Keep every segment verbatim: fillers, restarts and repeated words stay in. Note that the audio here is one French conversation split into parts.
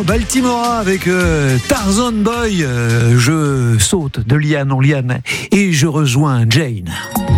Baltimora avec euh, Tarzan Boy. Euh, je saute de liane en liane et je rejoins Jane.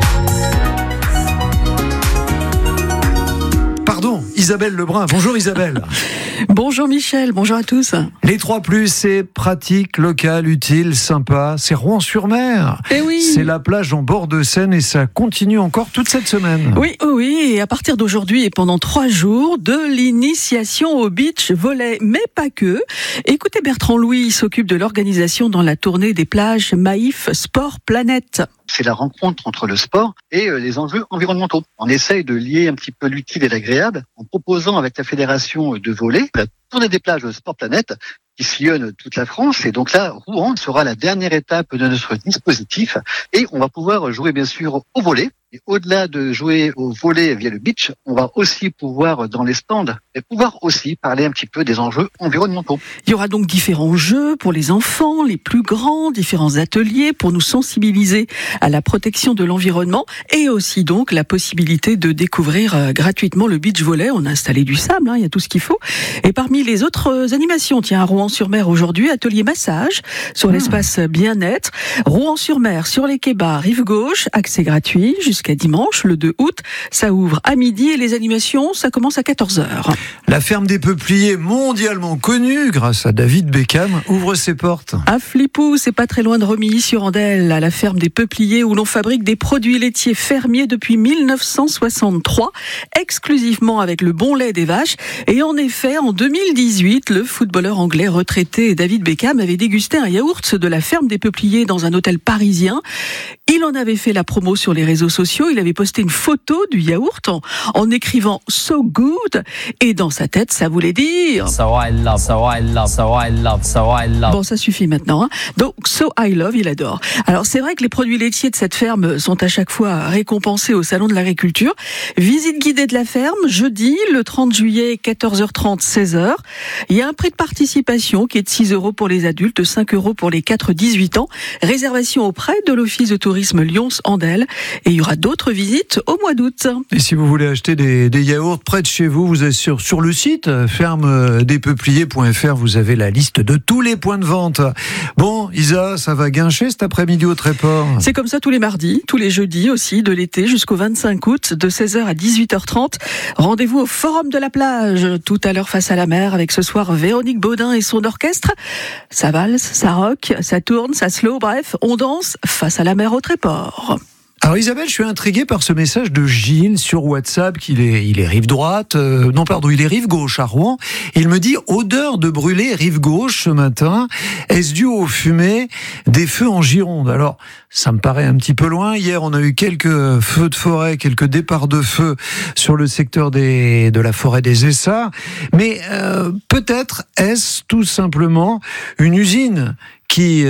Pardon, Isabelle Lebrun. Bonjour Isabelle. Bonjour Michel, bonjour à tous. Les trois plus, c'est pratique, local, utile, sympa. C'est Rouen-sur-Mer. Eh oui. C'est la plage en bord de Seine et ça continue encore toute cette semaine. Oui, oui, et à partir d'aujourd'hui et pendant trois jours, de l'initiation au beach volley, mais pas que. Écoutez, Bertrand Louis s'occupe de l'organisation dans la tournée des plages Maïf Sport Planète. C'est la rencontre entre le sport et les enjeux environnementaux. On essaye de lier un petit peu l'utile et l'agréable en proposant avec la fédération de volley la tournée des plages Sport Planète qui sillonne toute la France. Et donc là, Rouen sera la dernière étape de notre dispositif et on va pouvoir jouer bien sûr au volley. Et au-delà de jouer au volley via le beach, on va aussi pouvoir, dans les stands, et pouvoir aussi parler un petit peu des enjeux environnementaux. Il y aura donc différents jeux pour les enfants, les plus grands, différents ateliers pour nous sensibiliser à la protection de l'environnement et aussi donc la possibilité de découvrir euh, gratuitement le beach volley. On a installé du sable, hein, il y a tout ce qu'il faut. Et parmi les autres animations, tiens, à Rouen-sur-Mer aujourd'hui, atelier massage sur mmh. l'espace bien-être. Rouen-sur-Mer, sur les quais bas, rive gauche, accès gratuit jusqu'à dimanche, le deux août. Ça ouvre à midi et les animations, ça commence à quatorze heures. La ferme des Peupliers, mondialement connue grâce à David Beckham, ouvre ses portes. À Flipou, c'est pas très loin de Romilly-sur-Andelle, à la ferme des Peupliers où l'on fabrique des produits laitiers fermiers depuis mille neuf cent soixante-trois, exclusivement avec le bon lait des vaches. Et en effet, en deux mille dix-huit, le footballeur anglais retraité David Beckham avait dégusté un yaourt de la ferme des Peupliers dans un hôtel parisien. Il en avait fait la promo sur les réseaux sociaux. Il avait posté une photo du yaourt en, en écrivant « So good » et dans sa tête, ça voulait dire So I love, so I love, so I love, so I love. Bon, ça suffit maintenant. Hein. Donc, So I love, il adore. Alors, c'est vrai que les produits laitiers de cette ferme sont à chaque fois récompensés au Salon de l'Agriculture. Visite guidée de la ferme, jeudi, le trente juillet, quatorze heures trente, seize heures. Il y a un prix de participation qui est de six euros pour les adultes, cinq euros pour les quatre à dix-huit ans. Réservation auprès de l'Office de tourisme Lyons-Andelle. Et il y aura d'autres visites au mois d'août. Et si vous voulez acheter des, des yaourts près de chez vous, vous êtes sur, sur le site ferme des peupliers point f r, vous avez la liste de tous les points de vente. Bon, Isa, ça va guincher cet après-midi au Tréport. C'est comme ça tous les mardis, tous les jeudis aussi, de l'été jusqu'au vingt-cinq août, de seize heures à dix-huit heures trente. Rendez-vous au Forum de la plage, tout à l'heure face à la mer, avec ce soir Véronique Baudin et son orchestre. Ça valse, ça rock, ça tourne, ça slow, bref, on danse face à la mer au Tréport. Alors Isabelle, je suis intrigué par ce message de Gilles sur WhatsApp, qu'il est, il est rive droite, euh, non pardon, il est rive gauche à Rouen. Il me dit odeur de brûlé rive gauche ce matin. Est-ce dû aux fumées des feux en Gironde? Alors ça me paraît un petit peu loin. Hier, on a eu quelques feux de forêt, quelques départs de feu sur le secteur des, de la forêt des Essarts. Mais euh, peut-être est-ce tout simplement une usine qui